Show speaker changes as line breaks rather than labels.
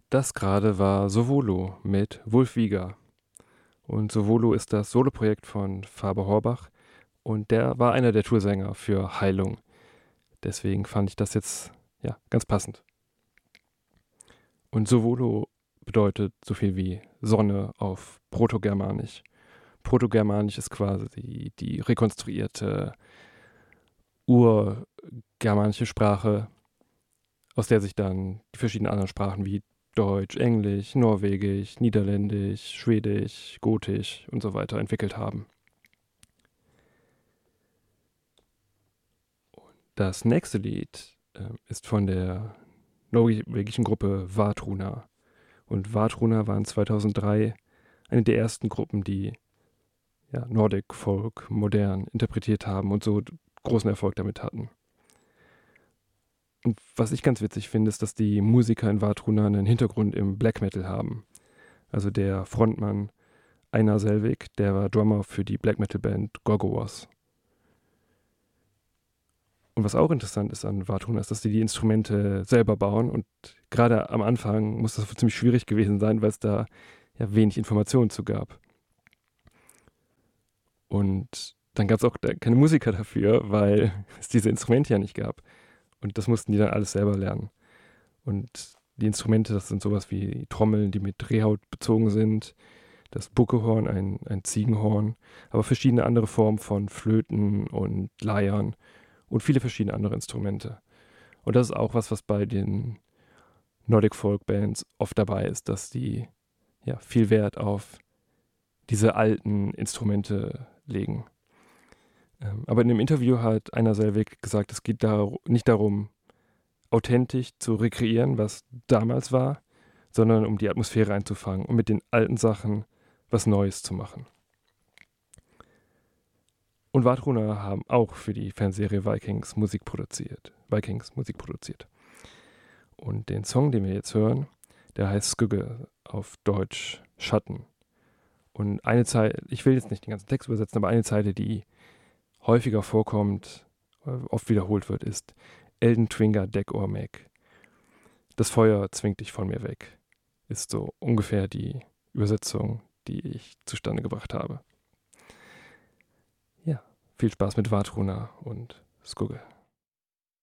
Das gerade war Sovolo mit Wulfwiga. Und Sovolo ist das Soloprojekt von Faber Horbach und der war einer der Toursänger für Heilung. Deswegen fand ich das jetzt ja ganz passend. Und Sovolo bedeutet so viel wie Sonne auf Protogermanisch. Protogermanisch ist quasi die rekonstruierte urgermanische Sprache, aus der sich dann die verschiedenen anderen Sprachen wie Deutsch, Englisch, Norwegisch, Niederländisch, Schwedisch, Gotisch und so weiter entwickelt haben. Das nächste Lied ist von der norwegischen Gruppe Vatruna. Und Vatruna waren 2003 eine der ersten Gruppen, die Nordic Folk modern interpretiert haben und so großen Erfolg damit hatten. Und was ich ganz witzig finde, ist, dass die Musiker in Vatruna einen Hintergrund im Black Metal haben. Also der Frontmann Einar Selvig, der war Drummer für die Black Metal Band Gorgoroth. Und was auch interessant ist an Vatruna, ist, dass die Instrumente selber bauen. Und gerade am Anfang muss das ziemlich schwierig gewesen sein, weil es da wenig Informationen zu gab. Und dann gab es auch keine Musiker dafür, weil es diese Instrumente ja nicht gab. Und das mussten die dann alles selber lernen. Und die Instrumente, das sind sowas wie Trommeln, die mit Rehhaut bezogen sind, das Buckehorn, ein Ziegenhorn, aber verschiedene andere Formen von Flöten und Leiern und viele verschiedene andere Instrumente. Und das ist auch was bei den Nordic Folk Bands oft dabei ist, dass die viel Wert auf diese alten Instrumente legen. Aber in dem Interview hat Einar Selvig gesagt, es geht nicht darum, authentisch zu rekreieren, was damals war, sondern um die Atmosphäre einzufangen und mit den alten Sachen was Neues zu machen. Und Vatruna haben auch für die Fernsehserie Vikings Musik produziert. Und den Song, den wir jetzt hören, der heißt Skugge, auf Deutsch Schatten. Und eine Zeile, ich will jetzt nicht den ganzen Text übersetzen, aber eine Zeile, die häufiger vorkommt, oft wiederholt wird, ist Elden Twinger Deck or Meg. Das Feuer zwingt dich von mir weg. Ist so ungefähr die Übersetzung, die ich zustande gebracht habe. Ja, viel Spaß mit Vatruna und Skugge.